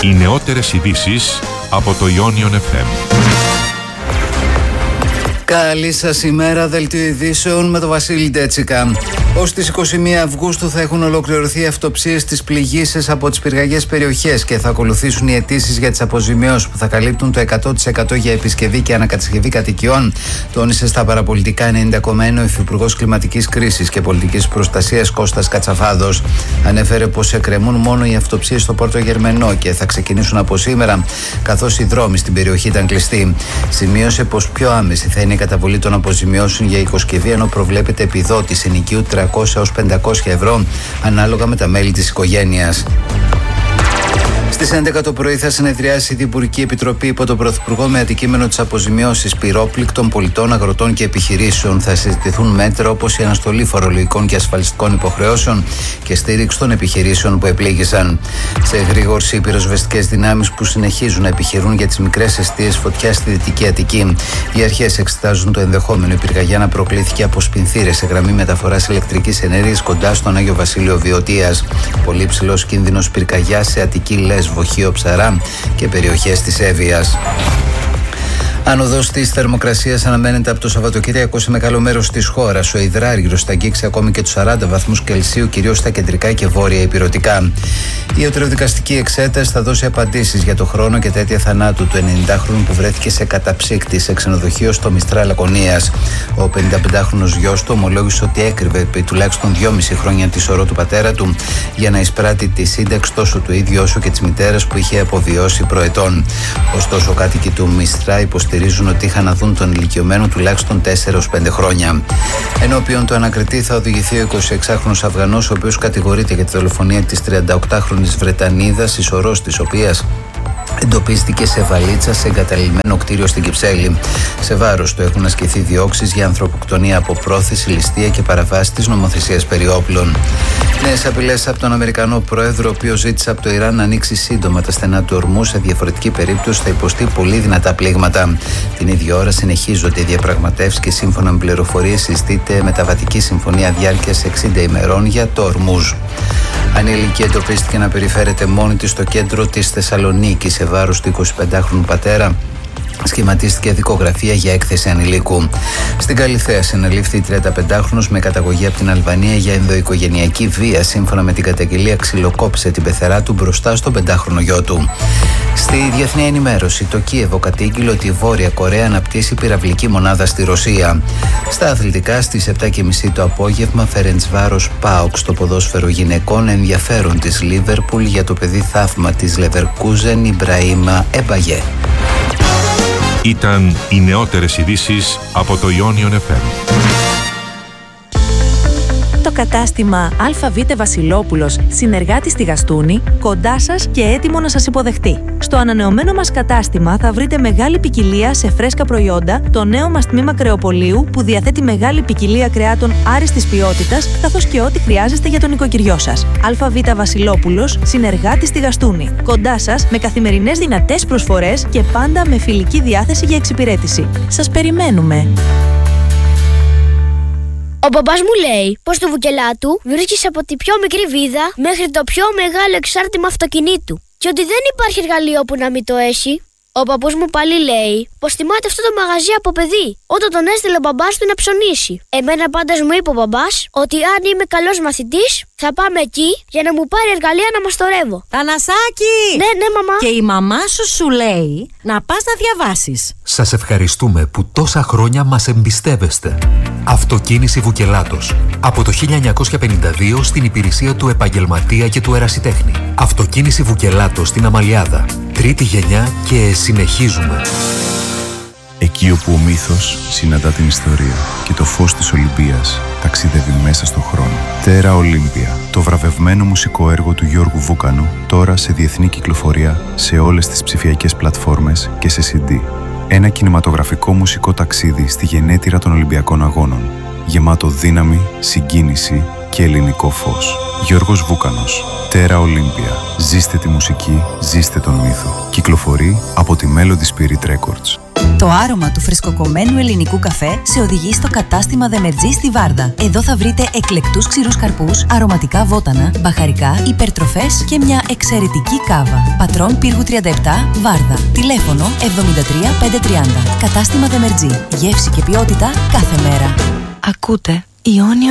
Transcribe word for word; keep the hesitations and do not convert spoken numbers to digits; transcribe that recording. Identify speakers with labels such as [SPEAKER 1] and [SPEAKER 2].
[SPEAKER 1] Οι νεότερες ειδήσεις από το Ionion εφ εμ.
[SPEAKER 2] Καλή σας ημέρα, δελτίο ειδήσεων με τον Βασίλη Ντέτσικα. Ως τις είκοσι μία Αυγούστου θα έχουν ολοκληρωθεί οι αυτοψίες στις πληγήσεις από τις πυρκαγιές περιοχές και θα ακολουθήσουν οι αιτήσεις για τις αποζημιώσεις που θα καλύπτουν το εκατό τοις εκατό για επισκευή και ανακατασκευή κατοικιών, τόνισε στα παραπολιτικά ενενήντα κόμμα ένα ο Υφυπουργός Κλιματικής Κρίσης και Πολιτικής Προστασίας Κώστας Κατσαφάδος. Ανέφερε πως εκκρεμούν μόνο οι αυτοψίες στο Πόρτο Γερμενό και θα ξεκινήσουν από σήμερα, καθώς οι δρόμοι στην περιοχή ήταν κλειστοί. Σημείωσε πως πιο άμεση θα είναι η καταβολή των αποζημιώσεων για οικοσκευή, ενώ προβλέπεται επιδότηση ενοικίου τριακόσια έως πεντακόσια ευρώ ανάλογα με τα μέλη της οικογένειας. Στις έντεκα το πρωί θα συνεδριάσει η Υπουργική Επιτροπή υπό τον Πρωθυπουργό με αντικείμενο τις αποζημιώσεις πυρόπληκτων, πολιτών, αγροτών και επιχειρήσεων. Θα συζητηθούν μέτρα όπως η αναστολή φορολογικών και ασφαλιστικών υποχρεώσεων και στήριξη των επιχειρήσεων που επλήγησαν. Σε εγρήγορση, οι πυροσβεστικές δυνάμεις που συνεχίζουν να επιχειρούν για τις μικρές εστίες φωτιάς στη Δυτική Αττική. Οι αρχές εξετάζουν το ενδεχόμενο η πυρκαγιά να προκλήθηκε από σπινθήρες σε γραμμή μεταφοράς ηλεκτρικής ενέργειας κοντά στον Άγιο Βασίλειο Βιωτίας. Πολύ ψηλός κίνδυνος πυρκαγιάς σε Αττική, Λέσβο, Βοχείο, Ψαρά και περιοχές της Εύβοιας. Άνοδος της θερμοκρασίας αναμένεται από το Σαββατοκύριακο σε μεγάλο μέρος της χώρας. Ο υδράργυρος θα αγγίξει ακόμη και τους σαράντα βαθμούς Κελσίου, κυρίως στα κεντρικά και βόρεια ηπειρωτικά. Η ιατροδικαστική εξέταση θα δώσει απαντήσεις για το χρόνο και τα αίτια θανάτου του ενενηντάχρονου που βρέθηκε σε καταψύκτη σε ξενοδοχείο στο Μιστρά Λακωνίας. Ο πενηνταπεντάχρονος γιος του ομολόγησε ότι έκρυβε επί τουλάχιστον δυόμιση χρόνια τη σωρό του πατέρα του για να εισπράττει τη σύνταξη τόσο του ίδιου όσο και της μητέρας που είχε αποβιώσει προετών. Ωστόσο, κάτοικοι του Μιστρά υποστηρίζουν ότι είχαν να δουν τον ηλικιωμένο τουλάχιστον τέσσερα έως πέντε χρόνια. Ενώπιον του ανακριτή θα οδηγηθεί ο εικοσιεξάχρονος Αφγανός, ο οποίος κατηγορείται για τη δολοφονία της τριανταοκτάχρονης Βρετανίδας, η σωρός της οποίας εντοπίστηκε σε βαλίτσα σε εγκαταλειμμένο κτίριο στην Κυψέλη. Σε βάρος του έχουν ασκηθεί διώξεις για ανθρωποκτονία από πρόθεση, ληστεία και παραβάση της νομοθεσίας περί όπλων. Νέες απειλές από τον Αμερικανό Πρόεδρο, ο οποίος ζήτησε από το Ιράν να ανοίξει σύντομα τα στενά του ορμού. Σε διαφορετική περίπτωση θα υποστεί πολύ δυνατά πλήγματα. Την ίδια ώρα συνεχίζονται οι διαπραγματεύσεις και σύμφωνα με πληροφορίες συζητείται μεταβατική συμφωνία διάρκειας εξήντα ημερών για το Ορμούζ. Ανήλικη εντοπίστηκε να περιφέρεται μόνη της στο κέντρο της Θεσσαλονίκης σε βάρος του εικοσιπεντάχρονου πατέρα. Σχηματίστηκε δικογραφία για έκθεση ανηλίκου. Στην Καλιθέα συνελήφθη η τριανταπεντάχρονος με καταγωγή από την Αλβανία για ενδοοικογενειακή βία. Σύμφωνα με την καταγγελία, ξυλοκόπησε την πεθερά του μπροστά στον πεντάχρονο γιο του. Στη διεθνή ενημέρωση, το Κίεβο κατήγγειλε ότι η Βόρεια Κορέα αναπτύσσει πυραυλική μονάδα στη Ρωσία. Στα αθλητικά, στις επτά και μισή το απόγευμα, Φερεντσβάρος ΠΑΟΚ στο ποδόσφαιρο γυναικών, ενδιαφέρον της Λίβερπουλ για το παιδί θαύμα της Λεβερκούζεν Ιμπραήμα Εμπαγέ.
[SPEAKER 1] Ήταν οι νεότερες ειδήσεις από το Ionion εφ εμ.
[SPEAKER 3] Το κατάστημα ΑΒ Βασιλόπουλος, συνεργάτης στη Γαστούνη, κοντά σας και έτοιμο να σας υποδεχτεί. Στο ανανεωμένο μας κατάστημα θα βρείτε μεγάλη ποικιλία σε φρέσκα προϊόντα, το νέο μας τμήμα κρεοπολίου που διαθέτει μεγάλη ποικιλία κρεάτων άριστης ποιότητας, καθώς και ό,τι χρειάζεστε για τον νοικοκυριό σας. ΑΒ Βασιλόπουλος, συνεργάτης στη Γαστούνη, κοντά σας με καθημερινές δυνατές προσφορές και πάντα με φιλική διάθεση για εξυπηρέτηση. Σας περιμένουμε!
[SPEAKER 4] Ο μπαμπάς μου λέει πως το βουκελάτου βρίσκεις από τη πιο μικρή βίδα μέχρι το πιο μεγάλο εξάρτημα αυτοκινήτου και ότι δεν υπάρχει εργαλείο που να μην το έχει. Ο παππούς μου πάλι λέει πως θυμάται αυτό το μαγαζί από παιδί, όταν τον έστειλε ο μπαμπάς του να ψωνίσει. Εμένα πάντως μου είπε ο μπαμπάς ότι αν είμαι καλός μαθητής θα πάμε εκεί για να μου πάρει εργαλεία να μαστορεύω.
[SPEAKER 5] Θανασάκη!
[SPEAKER 4] Ναι, ναι, μαμά.
[SPEAKER 5] Και η μαμά σου σου λέει να πας να διαβάσεις.
[SPEAKER 6] Σας ευχαριστούμε που τόσα χρόνια μας εμπιστεύεστε. Αυτοκίνηση Βουκελάτος. Από το χίλια εννιακόσια πενήντα δύο στην υπηρεσία του επαγγελματία και του ερασιτέχνη. Αυτοκίνηση Βουκελάτος στην Αμαλιάδα. Τρίτη γενιά και συνεχίζουμε.
[SPEAKER 7] Εκεί όπου ο μύθος συναντά την ιστορία και το φως της Ολυμπίας ταξιδεύει μέσα στον χρόνο. Τέρα Ολύμπια, το βραβευμένο μουσικό έργο του Γιώργου Βούκανου, τώρα σε διεθνή κυκλοφορία σε όλες τις ψηφιακές πλατφόρμες και σε σι ντι. Ένα κινηματογραφικό μουσικό ταξίδι στη γενέτειρα των Ολυμπιακών Αγώνων, γεμάτο δύναμη, συγκίνηση και ελληνικό φως. Γιώργος Βούκανος, Τέρα Ολύμπια. Ζήστε τη μουσική, ζήστε τον μύθο. Κυκλοφορεί από τη Melody Spirit Records.
[SPEAKER 8] Το άρωμα του φρεσκοκομμένου ελληνικού καφέ σε οδηγεί στο κατάστημα Δεμερτζή στη Βάρδα. Εδώ θα βρείτε εκλεκτούς ξηρούς καρπούς, αρωματικά βότανα, μπαχαρικά, υπερτροφές και μια εξαιρετική κάβα. Πατρών Πύργου τριάντα επτά, Βάρδα. Τηλέφωνο εβδομήντα τρία πεντακόσια τριάντα. Κατάστημα Δεμερτζή. Γεύση και ποιότητα κάθε μέρα.
[SPEAKER 3] Ακούτε Ιόνιο